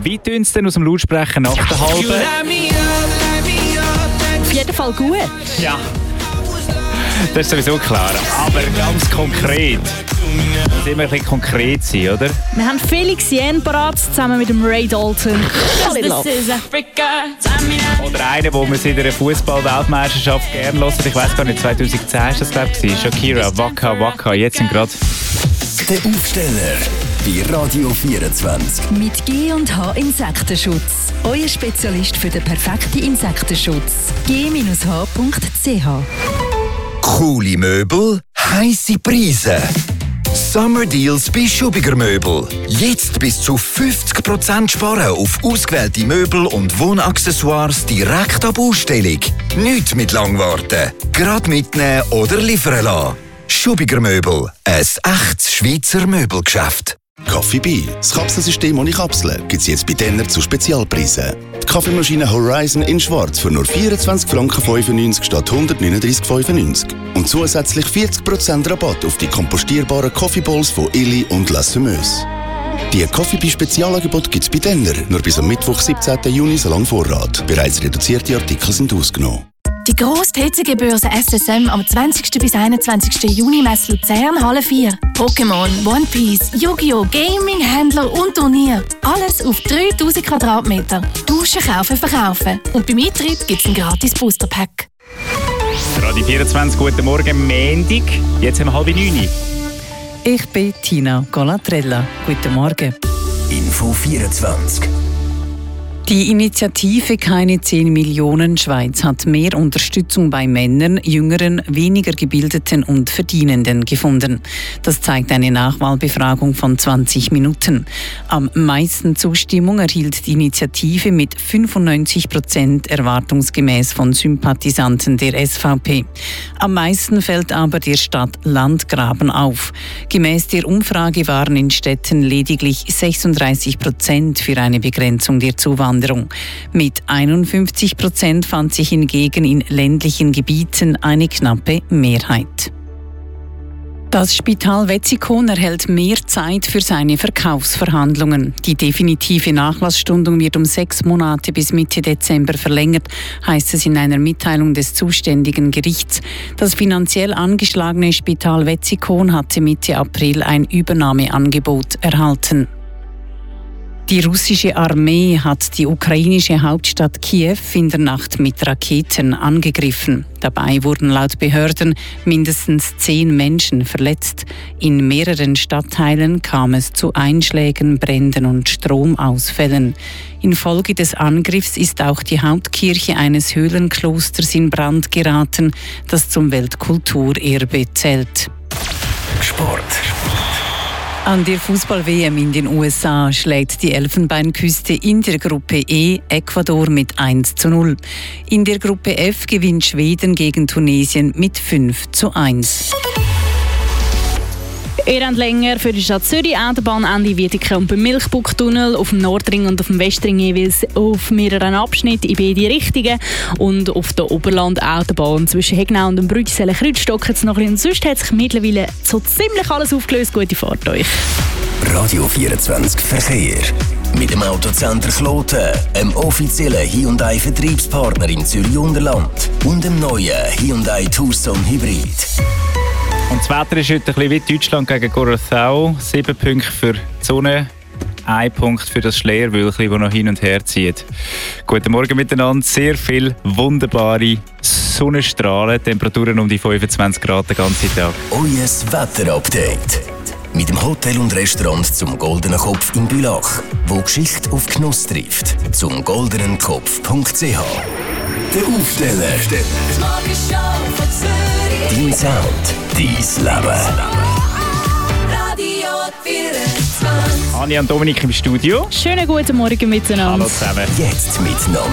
Wie tönt es denn aus dem Lautsprecher nach der halben? Auf jeden Fall gut. Ja, das ist sowieso klar. Aber ganz konkret. Es immer ein bisschen konkret sein, oder? Wir haben Felix Jähn parat, zusammen mit dem Ray Dalton. Fall in Love. Oder einer, den man in einer Fußball-Weltmeisterschaft gerne hört. Ich weiss gar nicht, 2010 war das, glaube ich. Shakira, Waka Waka. Jetzt sind gerade... Der Aufsteller bei Radio 24. Mit G&H Insektenschutz. Euer Spezialist für den perfekten Insektenschutz. g-h.ch. Coole Möbel, heisse Preise. Summer Deals bei Schubiger Möbel. Jetzt bis zu 50% sparen auf ausgewählte Möbel und Wohnaccessoires direkt ab Ausstellung. Nicht mit lang warten. Gerade mitnehmen oder liefern lassen. Schubiger Möbel. Ein echtes Schweizer Möbelgeschäft. Coffee Bee, das Kapselsystem ohne Kapseln, gibt es jetzt bei Denner zu Spezialpreisen. Die Kaffeemaschine Horizon in Schwarz für nur 24,95 Franken statt 139,95 €. Und zusätzlich 40% Rabatt auf die kompostierbaren Coffee Bowls von Illy und La Semeuse. Die Coffee Bee Spezialangebot gibt es bei Denner nur bis am Mittwoch, 17. Juni, so lange Vorrat. Bereits reduzierte Artikel sind ausgenommen. Die grosse TCG-Börse SSM am 20. bis 21. Juni Messe Luzern, Halle 4. Pokémon, One Piece, Yu-Gi-Oh!, Gaming, Händler und Turnier. Alles auf 3000 Quadratmeter. Tauschen, kaufen, verkaufen. Und beim Eintritt gibt es ein gratis Booster-Pack. Radio 24, guten Morgen, Montag. Jetzt haben wir 8:30. Ich bin Tina Golatrella. Guten Morgen. Info 24. Die Initiative Keine 10 Millionen Schweiz hat mehr Unterstützung bei Männern, Jüngeren, weniger Gebildeten und Verdienenden gefunden. Das zeigt eine Nachwahlbefragung von 20 Minuten. Am meisten Zustimmung erhielt die Initiative mit 95% erwartungsgemäß von Sympathisanten der SVP. Am meisten fällt aber der Stadt Landgraben auf. Gemäß der Umfrage waren in Städten lediglich 36% für eine Begrenzung der Zuwanderung. Mit 51% fand sich hingegen in ländlichen Gebieten eine knappe Mehrheit. Das Spital Wetzikon erhält mehr Zeit für seine Verkaufsverhandlungen. Die definitive Nachlassstundung wird um 6 Monate bis Mitte Dezember verlängert, heißt es in einer Mitteilung des zuständigen Gerichts. Das finanziell angeschlagene Spital Wetzikon hatte Mitte April ein Übernahmeangebot erhalten. Die russische Armee hat die ukrainische Hauptstadt Kiew in der Nacht mit Raketen angegriffen. Dabei wurden laut Behörden mindestens 10 Menschen verletzt. In mehreren Stadtteilen kam es zu Einschlägen, Bränden und Stromausfällen. Infolge des Angriffs ist auch die Hauptkirche eines Höhlenklosters in Brand geraten, das zum Weltkulturerbe zählt. Sport. An der Fußball-WM in den USA schlägt die Elfenbeinküste in der Gruppe E Ecuador mit 1:0. In der Gruppe F gewinnt Schweden gegen Tunesien mit 5:1. Ihr habt länger für die Stadt Zürich Autobahnende Wiedeke und beim Milchbucktunnel auf dem Nordring und auf dem Westring jeweils auf mehreren Abschnitten in beide Richtungen und auf der Oberland-Autobahn zwischen Hegnau und dem Brüttisellen-Kreuzstock jetzt noch ein bisschen. Sonst hat sich mittlerweile so ziemlich alles aufgelöst. Gute Fahrt euch. Radio 24 Verkehr. Mit dem Autocenter Kloten, einem offiziellen Hyundai-Vertriebspartner im Zürich-Unterland und dem neuen Hyundai Tucson Hybrid. Und das Wetter ist heute ein bisschen wie Deutschland gegen Curaçao. 7 Punkte für die Sonne, 1 Punkt für das Schleierwölkchen, das noch hin und her zieht. Guten Morgen miteinander. Sehr viele wunderbare Sonnenstrahlen, Temperaturen um die 25 Grad den ganzen Tag. Euer Wetterupdate. Mit dem Hotel und Restaurant zum Goldenen Kopf in Bülach, wo Geschichte auf Genuss trifft. Zum goldenenkopf.ch. Der Aufsteller. Dein Sound, dein Leben. Radio 24. Anja und Dominik im Studio. Schönen guten Morgen miteinander. Hallo zusammen. Jetzt mit noch